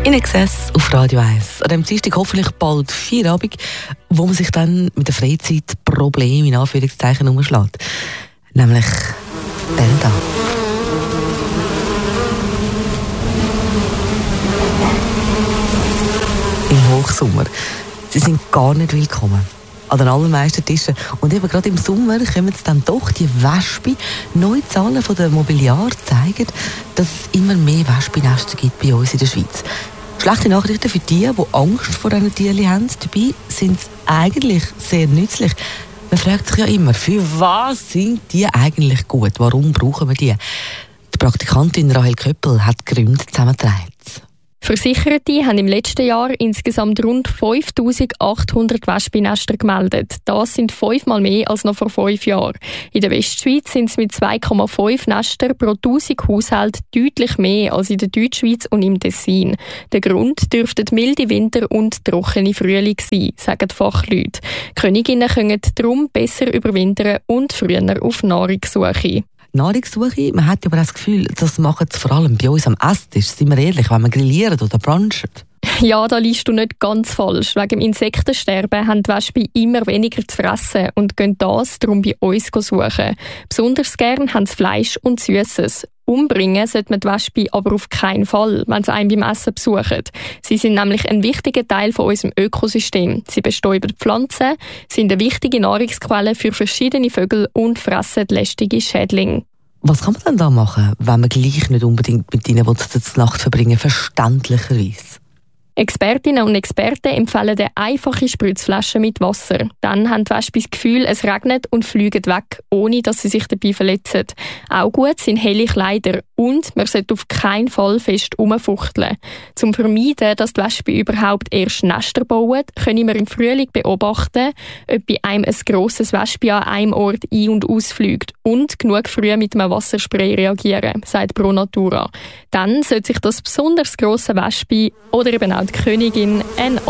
In Excess auf Radio 1. An diesem Dienstag hoffentlich bald Feierabend, wo man sich dann mit der Freizeit Probleme in Anführungszeichen umschlägt. Nämlich den da. Im Hochsommer. Sie sind gar nicht willkommen. An den allermeisten Tischen. Und eben gerade im Sommer kommen jetzt dann doch die Wespen. Neue Zahlen von der Mobiliar zeigen, dass es immer mehr Wespennester gibt bei uns in der Schweiz. Schlechte Nachrichten für die Angst vor diesen Tieren haben. Dabei sind sie eigentlich sehr nützlich. Man fragt sich ja immer, für was sind die eigentlich gut? Warum brauchen wir die? Die Praktikantin Rahel Köppel hat die Gründe zusammengetragen. Versicherte haben im letzten Jahr insgesamt rund 5'800 Wespennester gemeldet. Das sind 5-mal mehr als noch vor 5 Jahren. In der Westschweiz sind es mit 2,5 Nester pro 1000 Haushalte deutlich mehr als in der Deutschschweiz und im Tessin. Der Grund dürften milde Winter und trockene Frühling sein, sagen die Fachleute. Die Königinnen können darum besser überwintern und früher auf Nahrungssuche. Nahrungssuche, man hat aber das Gefühl, das machen sie vor allem bei uns am Esstisch, sind wir ehrlich, wenn wir grillieren oder brunchen. Ja, da liegst du nicht ganz falsch. Wegen dem Insektensterben haben die Wespen immer weniger zu fressen und gehen das darum bei uns suchen. Besonders gern haben sie Fleisch und Süßes. Umbringen sollte man die Wespen aber auf keinen Fall, wenn sie einen beim Essen besuchen. Sie sind nämlich ein wichtiger Teil von unserem Ökosystem. Sie bestäuben Pflanzen, sind eine wichtige Nahrungsquelle für verschiedene Vögel und fressen lästige Schädlinge. Was kann man denn da machen, wenn man gleich nicht unbedingt mit ihnen die Nacht verbringen, verständlicherweise? Expertinnen und Experten empfehlen eine einfache Spritzflasche mit Wasser. Dann haben die Wespen das Gefühl, es regnet und fliegen weg, ohne dass sie sich dabei verletzen. Auch gut sind helle Kleider und man sollte auf keinen Fall fest rumfuchteln. Zum Vermeiden, dass die Wespen überhaupt erst Nester bauen, können wir im Frühling beobachten, ob bei einem ein grosses Wespe an einem Ort ein- und ausfliegt und genug früh mit einem Wasserspray reagieren, sagt Pro Natura. Dann sollte sich das besonders grosse Wespe oder eben auch die Königin